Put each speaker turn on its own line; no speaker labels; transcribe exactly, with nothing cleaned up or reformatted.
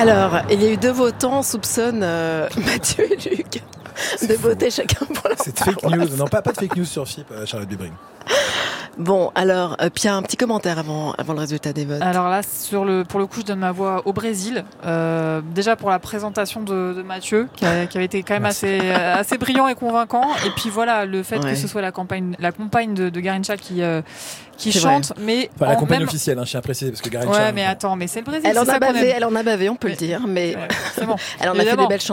Alors, il y a eu deux votants, on soupçonne euh, Mathieu et Luc de voter chacun pour leur
C'est fake news. Non, pas, pas de fake news sur F I P, euh, Charlotte Bébring.
Bon, alors, euh, Pierre, un petit commentaire avant, avant le résultat des votes.
Alors là, sur le, pour le coup, je donne ma voix au Brésil. Euh, déjà pour la présentation de, de Mathieu, qui, a, qui avait été quand même assez, assez brillant et convaincant. Et puis voilà, le fait ouais. que ce soit la campagne, la compagne de, de Garrincha qui, euh, qui chante, vrai. mais
enfin, la compagne
même...
officielle, hein, je tiens à préciser, parce que Garrincha.
Ouais, mais attends, mais c'est le Brésil.
Elle en
a
bavé, elle en a bavé, on peut mais, le dire, mais
ouais, c'est bon.
elle en a fait des belles chansons.